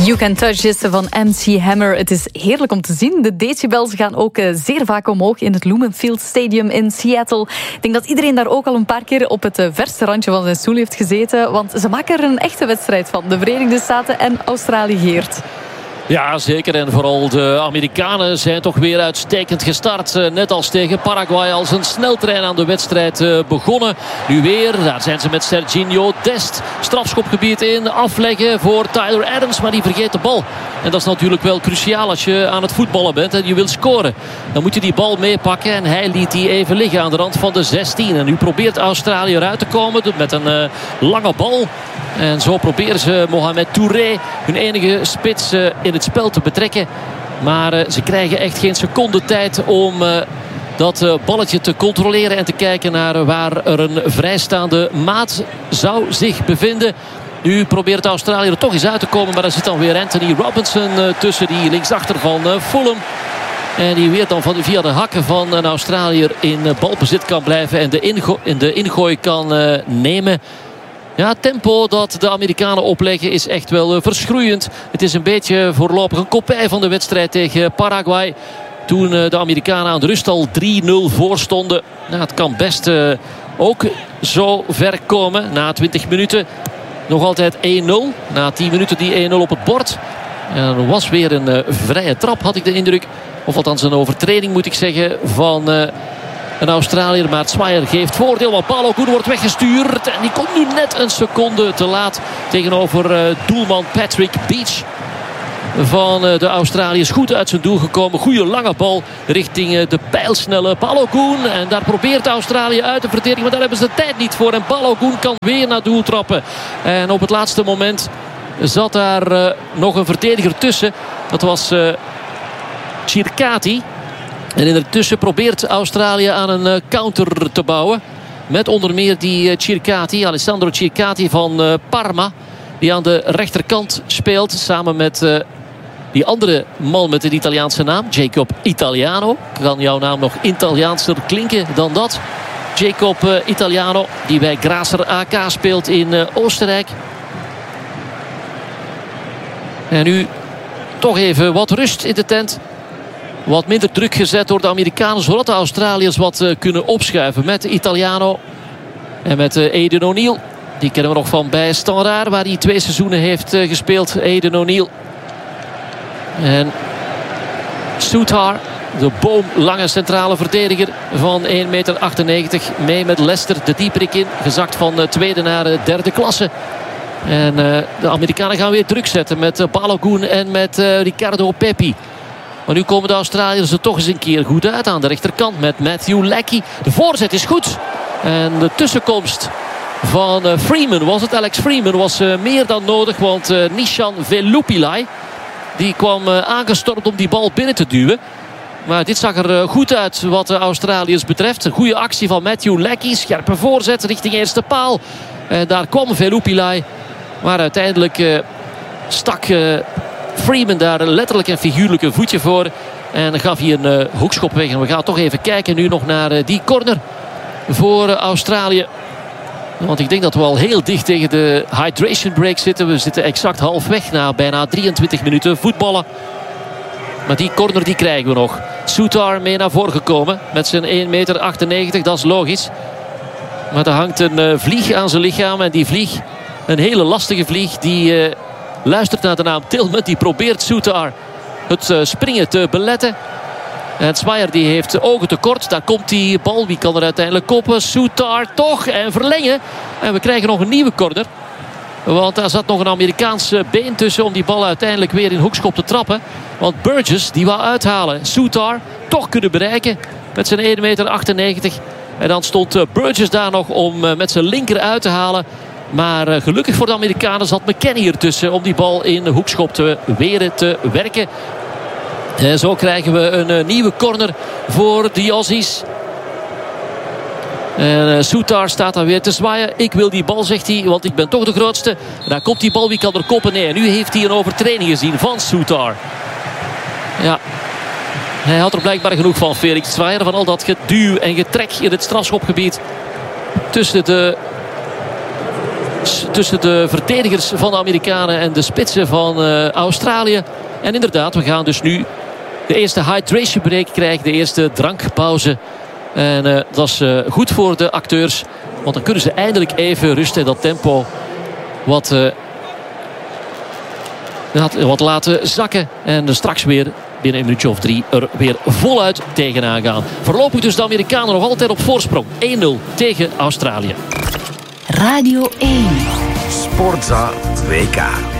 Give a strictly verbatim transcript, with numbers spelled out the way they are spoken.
You Can Touch This van M C Hammer. Het is heerlijk om te zien. De decibels gaan ook zeer vaak omhoog in het Lumen Stadium in Seattle. Ik denk dat iedereen daar ook al een paar keer op het verste randje van zijn stoel heeft gezeten. Want ze maken er een echte wedstrijd van. De Verenigde Staten en Australië, Geert. Ja, zeker. En vooral de Amerikanen zijn toch weer uitstekend gestart. Net als tegen Paraguay, als een sneltrein aan de wedstrijd begonnen. Nu weer, daar zijn ze met Serginho Dest. Strafschopgebied in, afleggen voor Tyler Adams. Maar die vergeet de bal. En dat is natuurlijk wel cruciaal als je aan het voetballen bent en je wilt scoren. Dan moet je die bal meepakken. En hij liet die even liggen aan de rand van de zestien. En nu probeert Australië eruit te komen met een uh, lange bal. En zo proberen ze Mohamed Touré, hun enige spits, uh, in het spel te betrekken. Maar uh, ze krijgen echt geen seconde tijd om uh, dat uh, balletje te controleren. En te kijken naar waar er een vrijstaande maat zou zich bevinden. Nu probeert Australië er toch eens uit te komen. Maar daar zit dan weer Anthony Robinson uh, tussen, die linksachter van uh, Fulham. En die weer dan van, via de hakken van een Australiër in uh, balbezit kan blijven. En de, ingo- in de ingooi kan uh, nemen. Ja, het tempo dat de Amerikanen opleggen is echt wel uh, verschroeiend. Het is een beetje voorlopig een kopij van de wedstrijd tegen Paraguay. Toen uh, de Amerikanen aan de rust al drie nul voor stonden. Nou, het kan best uh, ook zo ver komen na twintig minuten. Nog altijd één nul. Na tien minuten die één nul op het bord. En er was weer een uh, vrije trap, had ik de indruk. Of althans een overtreding, moet ik zeggen, van Uh, Een Australiër, maar Swire geeft voordeel. Want Balogun wordt weggestuurd. En die komt nu net een seconde te laat tegenover uh, doelman Patrick Beach. Van uh, de Australiërs goed uit zijn doel gekomen. Goede lange bal richting uh, de pijlsnelle Balogun. En daar probeert Australië uit te verdedigen. Maar daar hebben ze de tijd niet voor. En Balogun kan weer naar doel trappen. En op het laatste moment zat daar uh, nog een verdediger tussen. Dat was uh, Chircati. En intussen probeert Australië aan een uh, counter te bouwen. Met onder meer die uh, Chircati, Alessandro Chircati van uh, Parma. Die aan de rechterkant speelt. Samen met uh, die andere man met een Italiaanse naam. Jacob Italiano. Kan jouw naam nog Italiaanser klinken dan dat? Jacob uh, Italiano. Die bij Grazer A K speelt in uh, Oostenrijk. En nu toch even wat rust in de tent. Wat minder druk gezet door de Amerikanen. Zodat de Australiërs wat uh, kunnen opschuiven. Met Italiano. En met uh, Aiden O'Neill. Die kennen we nog van bij Standaard. Waar hij twee seizoenen heeft uh, gespeeld. Aiden O'Neill. En Soutar. De boomlange centrale verdediger van één komma achtennegentig meter. Mee met Leicester de dieperik in. Gezakt van uh, tweede naar uh, derde klasse. En uh, de Amerikanen gaan weer druk zetten. Met uh, Balogun en met uh, Ricardo Pepi. Maar nu komen de Australiërs er toch eens een keer goed uit aan de rechterkant met Matthew Leckie. De voorzet is goed. En de tussenkomst van uh, Freeman, was het Alex Freeman, was uh, meer dan nodig. Want uh, Nishan Velupilai, die kwam uh, aangestormd om die bal binnen te duwen. Maar dit zag er uh, goed uit wat de Australiërs betreft. Een goede actie van Matthew Leckie. Scherpe voorzet richting eerste paal. En daar kwam Velupilai. Maar uiteindelijk uh, stak Uh, Freeman daar letterlijk en figuurlijk een voetje voor. En dan gaf hij een uh, hoekschop weg. En we gaan toch even kijken nu nog naar uh, die corner voor uh, Australië. Want ik denk dat we al heel dicht tegen de hydration break zitten. We zitten exact halfweg na bijna drieëntwintig minuten voetballen. Maar die corner die krijgen we nog. Soutar mee naar voren gekomen met zijn één komma achtennegentig meter. Dat is logisch. Maar er hangt een uh, vlieg aan zijn lichaam. En die vlieg, een hele lastige vlieg, die Uh, luistert naar de naam Tillman. Die probeert Soutar het uh, springen te beletten. En Swire die heeft ogen tekort. Daar komt die bal. Wie kan er uiteindelijk koppen? Soutar toch. En verlengen. En we krijgen nog een nieuwe corner. Want daar zat nog een Amerikaans been tussen om die bal uiteindelijk weer in hoekschop te trappen. Want Burgess die wou uithalen. Soutar toch kunnen bereiken met zijn één komma achtennegentig meter. En dan stond uh, Burgess daar nog om uh, met zijn linker uit te halen. Maar uh, gelukkig voor de Amerikanen zat McKennie ertussen om die bal in de hoekschop te weren te werken. En zo krijgen we een uh, nieuwe corner voor de Aussies. En uh, Soutar staat daar weer te zwaaien. Ik wil die bal, zegt hij, want ik ben toch de grootste. En daar komt die bal, wie kan er koppen? Nee, en nu heeft hij een overtreding gezien van Soutar. Ja, hij had er blijkbaar genoeg van, Felix Zwaaien. Van al dat geduw en getrek in het strafschopgebied tussen de tussen de verdedigers van de Amerikanen en de spitsen van uh, Australië. En inderdaad, we gaan dus nu de eerste hydration break krijgen. De eerste drankpauze. En uh, dat is uh, goed voor de acteurs. Want dan kunnen ze eindelijk even rusten en dat tempo wat, uh, wat laten zakken. En straks weer binnen een minuutje of drie er weer voluit tegenaan gaan. Voorlopig dus de Amerikanen nog altijd op voorsprong. één nul tegen Australië. Radio één. Sportza W K.